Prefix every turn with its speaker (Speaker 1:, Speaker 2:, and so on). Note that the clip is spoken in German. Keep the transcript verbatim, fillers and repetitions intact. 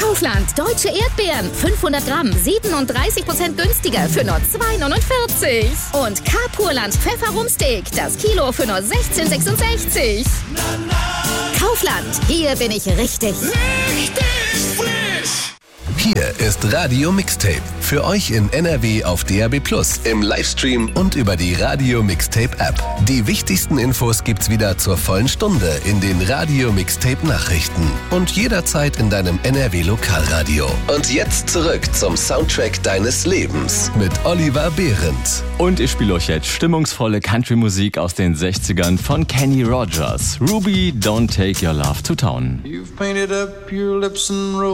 Speaker 1: Kaufland, deutsche Erdbeeren, fünfhundert Gramm, siebenunddreißig Prozent günstiger für nur zwei neunundvierzig. Und Carpurland Pfefferumsteak, das Kilo für nur sechzehn sechsundsechzig. Kaufland, hier bin ich richtig.
Speaker 2: Richtig frisch!
Speaker 3: Hier ist Radio Mixtape. Für euch in N R W auf D A B plus, im Livestream und über die Radio Mixtape App. Die wichtigsten Infos gibt's wieder zur vollen Stunde in den Radio Mixtape Nachrichten. Und jederzeit in deinem N R W Lokalradio. Und jetzt zurück zum Soundtrack deines Lebens mit Oliver Behrendt.
Speaker 4: Und ich spiele euch jetzt stimmungsvolle Country-Musik aus den sechzigern von Kenny Rogers. Ruby, Don't Take Your Love to Town.
Speaker 5: You've painted up your lips and